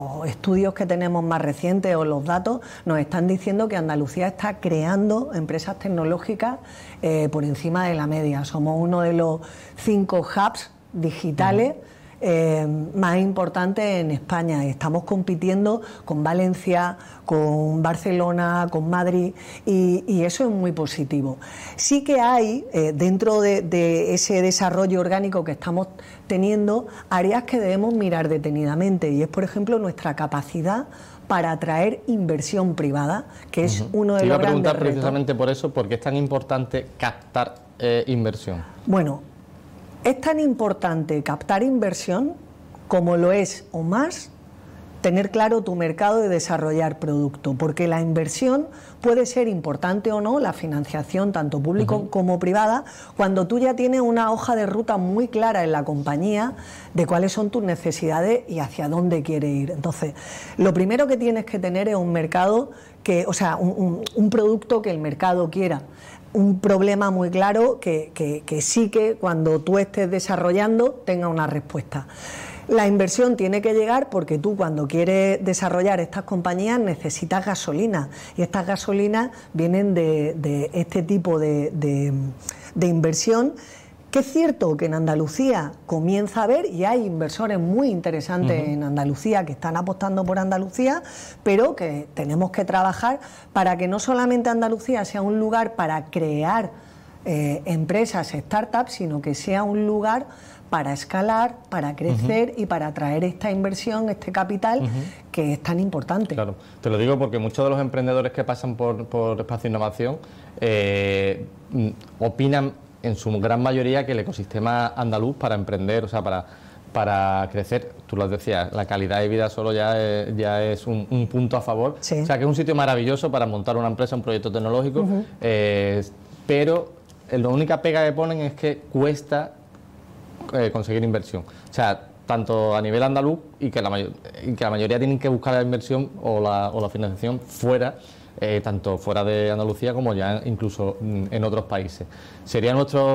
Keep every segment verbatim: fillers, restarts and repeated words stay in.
Los estudios que tenemos más recientes o los datos nos están diciendo que Andalucía está creando empresas tecnológicas eh, por encima de la media. Somos uno de los cinco hubs digitales uh-huh. Eh, más importante en España. Estamos compitiendo con Valencia, con Barcelona, con Madrid y, y eso es muy positivo. Sí que hay eh, dentro de, de ese desarrollo orgánico que estamos teniendo áreas que debemos mirar detenidamente y es, por ejemplo, nuestra capacidad para atraer inversión privada, que es uh-huh. uno de Te iba los a preguntar grandes precisamente retos. por eso, porque es tan importante captar eh, inversión. Bueno, es tan importante captar inversión como lo es o más tener claro tu mercado y desarrollar producto, porque la inversión puede ser importante o no, la financiación tanto pública uh-huh. como privada, cuando tú ya tienes una hoja de ruta muy clara en la compañía de cuáles son tus necesidades y hacia dónde quieres ir. Entonces, lo primero que tienes que tener es un mercado que, o sea, un, un, un producto que el mercado quiera. Un problema muy claro que, que, que sí que cuando tú estés desarrollando tenga una respuesta. La inversión tiene que llegar porque tú cuando quieres desarrollar estas compañías necesitas gasolina y estas gasolinas vienen de, de este tipo de, de, de inversión. Que es cierto que en Andalucía comienza a haber, y hay inversores muy interesantes uh-huh. en Andalucía que están apostando por Andalucía, pero que tenemos que trabajar para que no solamente Andalucía sea un lugar para crear eh, empresas, startups, sino que sea un lugar para escalar, para crecer uh-huh. y para atraer esta inversión, este capital uh-huh. que es tan importante. Claro, te lo digo porque muchos de los emprendedores que pasan por, por Espacio Innovación eh, opinan en su gran mayoría que el ecosistema andaluz para emprender, o sea, para, para crecer, tú lo decías, la calidad de vida solo ya es, ya es un, un punto a favor. Sí. O sea, que es un sitio maravilloso para montar una empresa, un proyecto tecnológico, uh-huh. eh, pero la única pega que ponen es que cuesta eh, conseguir inversión. O sea, tanto a nivel andaluz y que la, mayor, y que la mayoría tienen que buscar la inversión o la, o la financiación fuera, Eh, tanto fuera de Andalucía como ya incluso en otros países. ¿Sería nuestra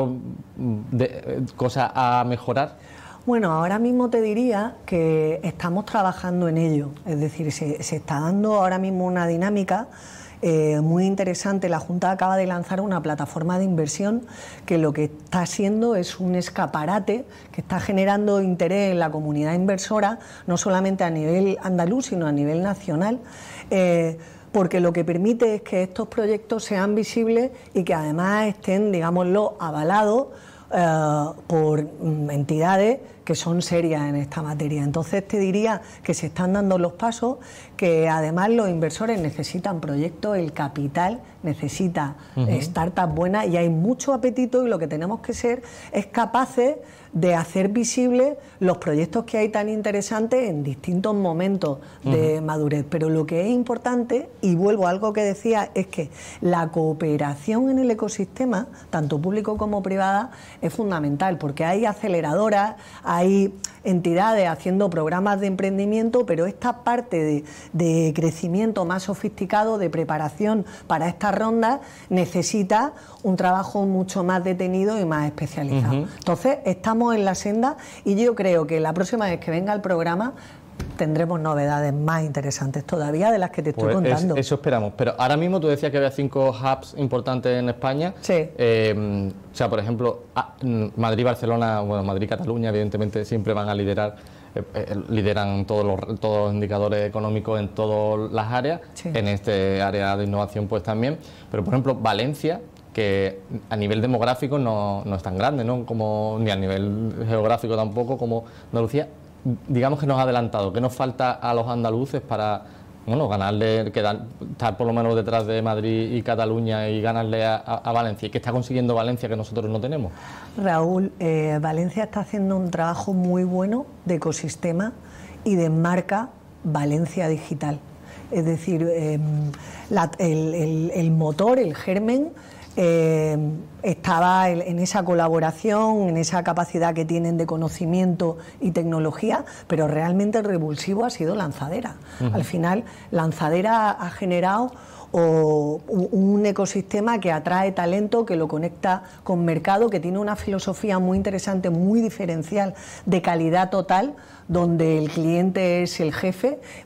eh, cosa a mejorar? Bueno, ahora mismo te diría que estamos trabajando en ello, es decir, se, se está dando ahora mismo una dinámica eh, muy interesante. La Junta acaba de lanzar una plataforma de inversión que lo que está haciendo es un escaparate que está generando interés en la comunidad inversora, no solamente a nivel andaluz, sino a nivel nacional, eh, porque lo que permite es que estos proyectos sean visibles y que además estén, digámoslo, avalados eh, por entidades que son serias en esta materia. Entonces te diría que se están dando los pasos, que además los inversores necesitan proyectos, el capital necesita uh-huh. startups buenas y hay mucho apetito y lo que tenemos que ser es capaces de hacer visibles los proyectos que hay tan interesantes en distintos momentos de uh-huh. madurez. Pero lo que es importante, y vuelvo a algo que decía, es que la cooperación en el ecosistema, tanto público como privada, es fundamental, porque hay aceleradoras, hay entidades haciendo programas de emprendimiento, pero esta parte de, de crecimiento más sofisticado, de preparación para estas rondas, necesita un trabajo mucho más detenido y más especializado. Uh-huh. Entonces, estamos en la senda y yo creo que la próxima vez que venga el programa tendremos novedades más interesantes todavía de las que te estoy pues contando. Es, eso esperamos. Pero ahora mismo tú decías que había cinco hubs importantes en España. Sí. Eh, o sea, por ejemplo, Madrid, Barcelona, bueno, Madrid, Cataluña, evidentemente siempre van a liderar, eh, eh, lideran todos los, todos los indicadores económicos en todas las áreas. Sí. En este área de innovación pues también. Pero, por ejemplo, Valencia, que a nivel demográfico no, no es tan grande, ¿no? Como, ni a nivel geográfico tampoco como Andalucía. Digamos que nos ha adelantado. ¿Qué nos falta a los andaluces para, bueno, ganarle, quedar, estar por lo menos detrás de Madrid y Cataluña y ganarle a, a, a Valencia? ¿Y qué está consiguiendo Valencia que nosotros no tenemos? Raúl, eh, Valencia está haciendo un trabajo muy bueno de ecosistema y de marca Valencia Digital. Es decir, eh, la, el, el, el motor, el germen, eh, estaba en esa colaboración, en esa capacidad que tienen de conocimiento y tecnología, pero realmente el revulsivo ha sido Lanzadera. Uh-huh. Al final, Lanzadera ha generado o un ecosistema que atrae talento, que lo conecta con mercado, que tiene una filosofía muy interesante, muy diferencial, de calidad total, donde el cliente es el jefe,